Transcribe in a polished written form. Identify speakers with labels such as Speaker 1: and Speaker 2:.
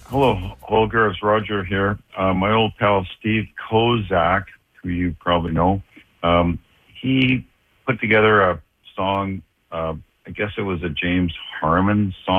Speaker 1: Hello, Holger. It's Roger here. My old pal Steve Kozak, who you probably know, he put together a song. I guess it was a James Harmon song.